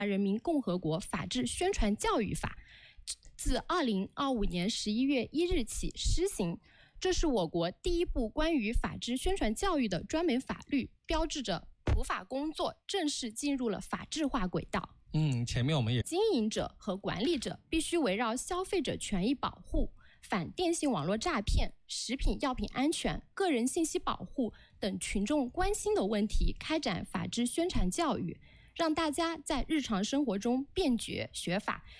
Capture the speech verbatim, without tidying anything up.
人民共和国法治宣传教育法》自二零二五年十一月一日起施行。这是我国第一部关于法治宣传教育的专门法律，标志着普法工作正式进入了法治化轨道。 嗯，前面我们也经营者和管理者必须围绕消费者权益保护、反电信网络诈骗、食品药品安全、个人信息保护等群众关心的问题开展法治宣传教育，让大家在日常生活中便觉学法，